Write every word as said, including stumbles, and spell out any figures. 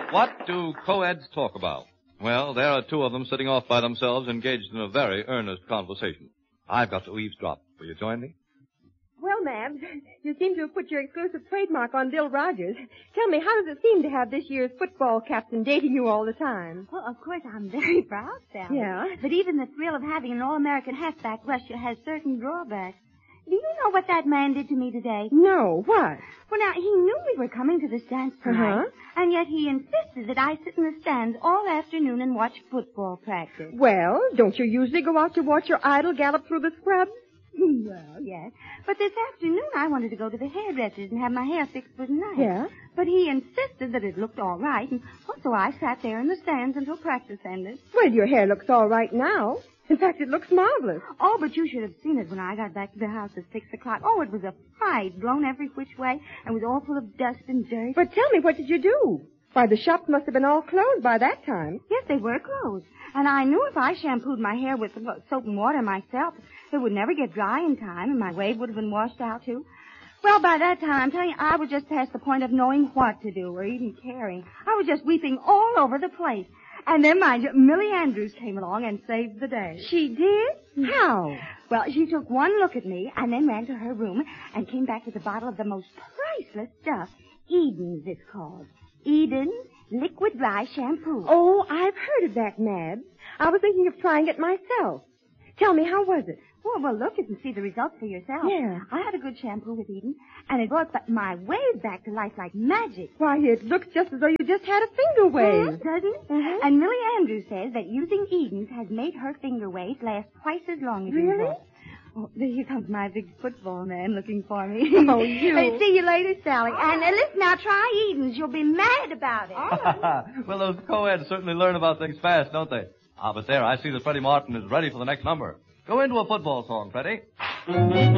What do co-eds talk about? Well, there are two of them sitting off by themselves, engaged in a very earnest conversation. I've got to eavesdrop. Will you join me? Well, Mabs, you seem to have put your exclusive trademark on Bill Rogers. Tell me, how does it seem to have this year's football captain dating you all the time? Well, of course, I'm very proud, Sally. Yeah? But even the thrill of having an All-American halfback rusher has certain drawbacks. Do you know what that man did to me today? No, what? Well, now, he knew we were coming to the stands tonight, Uh-huh. and yet he insisted that I sit in the stands all afternoon and watch football practice. Well, don't you usually go out to watch your idol gallop through the scrubs? Well, yes. But this afternoon I wanted to go to the hairdresser's and have my hair fixed for tonight. Yeah? But he insisted that it looked all right, and well, so I sat there in the stands until practice ended. Well, your hair looks all right now. In fact, it looks marvelous. Oh, but you should have seen it when I got back to the house at six o'clock. Oh, it was a fright, blown every which way, and was all full of dust and dirt. But tell me, what did you do? Why, the shops must have been all closed by that time. Yes, they were closed. And I knew if I shampooed my hair with uh, soap and water myself, it would never get dry in time, and my wave would have been washed out, too. Well, by that time, I'm telling you, I was just past the point of knowing what to do or even caring. I was just weeping all over the place. And then, mind you, Millie Andrews came along and saved the day. She did? How? Well, she took one look at me and then ran to her room and came back with a bottle of the most priceless stuff. Eden's, it's called. Eden Liquid Dry Shampoo. Oh, I've heard of that, Mabs. I was thinking of trying it myself. Tell me, how was it? Well, well, look and see the results for yourself. Yeah. I had a good shampoo with Eden, and it brought ba- my wave back to life like magic. Why, it looks just as though you just had a finger wave. Mm-hmm, doesn't it? Mhm. And Millie Andrews says that using Eden's has made her finger waves last twice as long as Really? yours. Oh, here comes my big football man looking for me. Oh, you. Hey, see you later, Sally. And uh, listen, now try Eden's. You'll be mad about it. Well, those co-eds certainly learn about things fast, don't they? Ah, but there, I see that Freddie Martin is ready for the next number. Go into a football song, Freddie.